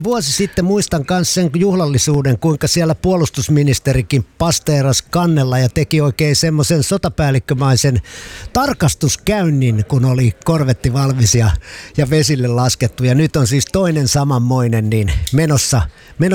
Vuosi sitten muistan myös sen juhlallisuuden, kuinka siellä puolustusministerikin pasteeras kannella ja teki oikein semmoisen sotapäällikkömäisen tarkastuskäynnin, kun oli korvetti valmis ja vesille laskettu. Ja nyt on siis toinen samanmoinen niin menossa